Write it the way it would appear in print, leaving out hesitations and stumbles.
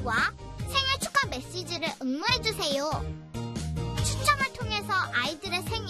이름과 생일 축하 메시지를 응모해주세요. 추첨을 통해서 아이들의 생일